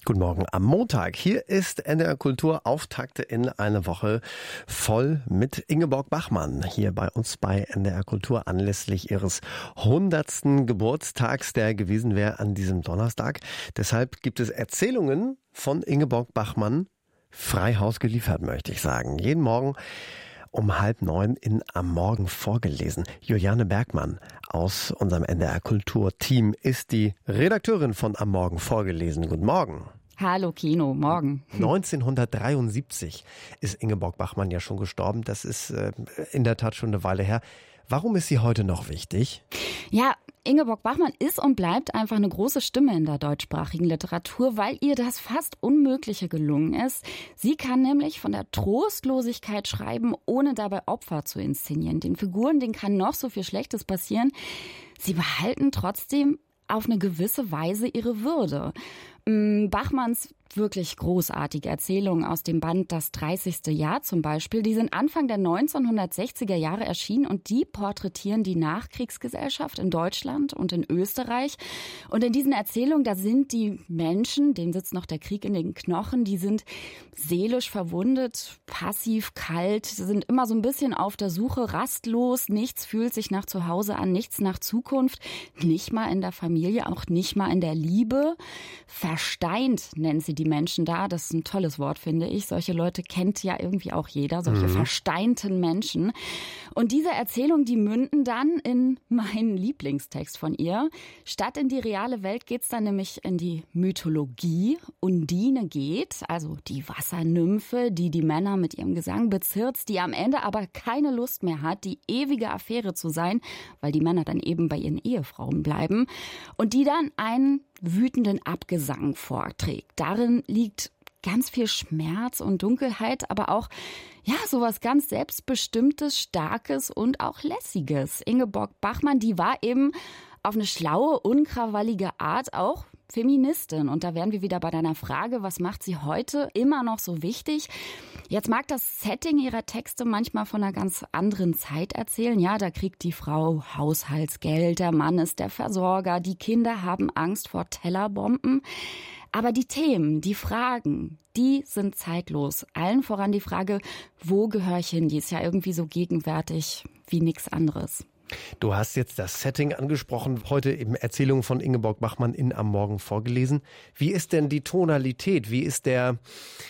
Guten Morgen am Montag. Hier ist NDR Kultur Auftakte in eine Woche voll mit Ingeborg Bachmann. Hier bei uns bei NDR Kultur anlässlich ihres 100. Geburtstags, der gewesen wäre an diesem Donnerstag. Deshalb gibt es Erzählungen von Ingeborg Bachmann frei Haus geliefert, möchte ich sagen. Jeden Morgen um 8:30 in Am Morgen vorgelesen. Juliane Bergmann aus unserem NDR Kultur-Team ist die Redakteurin von Am Morgen vorgelesen. Guten Morgen. Hallo Kino, morgen. 1973 ist Ingeborg Bachmann ja schon gestorben. Das ist in der Tat schon eine Weile her. Warum ist sie heute noch wichtig? Ja, Ingeborg Bachmann ist und bleibt einfach eine große Stimme in der deutschsprachigen Literatur, weil ihr das fast Unmögliche gelungen ist. Sie kann nämlich von der Trostlosigkeit schreiben, ohne dabei Opfer zu inszenieren. Den Figuren, denen kann noch so viel Schlechtes passieren. Sie behalten trotzdem auf eine gewisse Weise ihre Würde. Bachmanns wirklich großartige Erzählungen aus dem Band Das 30. Jahr zum Beispiel, die sind Anfang der 1960er Jahre erschienen und die porträtieren die Nachkriegsgesellschaft in Deutschland und in Österreich. Und in diesen Erzählungen, da sind die Menschen, denen sitzt noch der Krieg in den Knochen, die sind seelisch verwundet, passiv, kalt, sind immer so ein bisschen auf der Suche, rastlos, nichts fühlt sich nach Zuhause an, nichts nach Zukunft, nicht mal in der Familie, auch nicht mal in der Liebe. Versteint nennen sie die Menschen da. Das ist ein tolles Wort, finde ich. Solche Leute kennt ja irgendwie auch jeder, solche versteinten Menschen. Und diese Erzählungen, die münden dann in meinen Lieblingstext von ihr. Statt in die reale Welt geht's dann nämlich in die Mythologie. Undine geht, also die Wassernymphe, die die Männer mit ihrem Gesang bezirzt, die am Ende aber keine Lust mehr hat, die ewige Affäre zu sein, weil die Männer dann eben bei ihren Ehefrauen bleiben. Und die dann einen wütenden Abgesang vorträgt. Darin liegt ganz viel Schmerz und Dunkelheit, aber auch sowas ganz Selbstbestimmtes, Starkes und auch Lässiges. Ingeborg Bachmann, die war eben auf eine schlaue, unkrawallige Art auch Feministin. Und da wären wir wieder bei deiner Frage, was macht sie heute immer noch so wichtig? Jetzt mag das Setting ihrer Texte manchmal von einer ganz anderen Zeit erzählen. Ja, da kriegt die Frau Haushaltsgeld, der Mann ist der Versorger, die Kinder haben Angst vor Tellerbomben. Aber die Themen, die Fragen, die sind zeitlos. Allen voran die Frage, wo gehöre ich hin? Die ist ja irgendwie so gegenwärtig wie nichts anderes. Du hast jetzt das Setting angesprochen, heute eben Erzählungen von Ingeborg Bachmann in Am Morgen vorgelesen. Wie ist denn die Tonalität? Wie ist der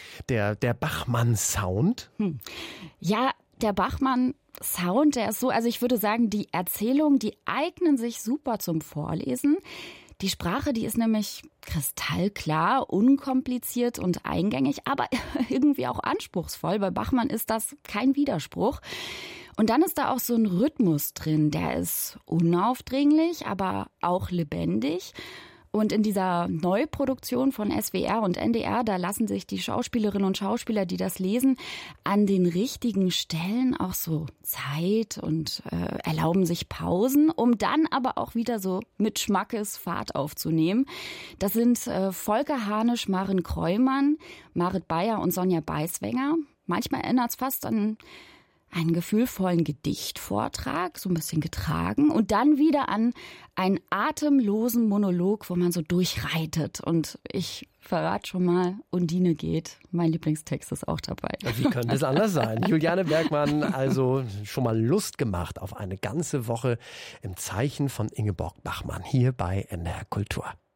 Bachmann-Sound? Ja, der Bachmann-Sound, der ist so, also ich würde sagen, die Erzählungen, die eignen sich super zum Vorlesen. Die Sprache, die ist nämlich kristallklar, unkompliziert und eingängig, aber irgendwie auch anspruchsvoll. Bei Bachmann ist das kein Widerspruch. Und dann ist da auch so ein Rhythmus drin, der ist unaufdringlich, aber auch lebendig. Und in dieser Neuproduktion von SWR und NDR, da lassen sich die Schauspielerinnen und Schauspieler, die das lesen, an den richtigen Stellen auch so Zeit und erlauben sich Pausen, um dann aber auch wieder so mit Schmackes Fahrt aufzunehmen. Das sind Volker Hanisch, Maren Kreumann, Marit Beyer und Sonja Beiswenger. Manchmal erinnert es fast an einen gefühlvollen Gedichtvortrag, so ein bisschen getragen, und dann wieder an einen atemlosen Monolog, wo man so durchreitet. Und ich verrate schon mal, Undine geht. Mein Lieblingstext ist auch dabei. Wie könnte es anders sein? Juliane Bergmann, also schon mal Lust gemacht auf eine ganze Woche im Zeichen von Ingeborg Bachmann hier bei NDR Kultur.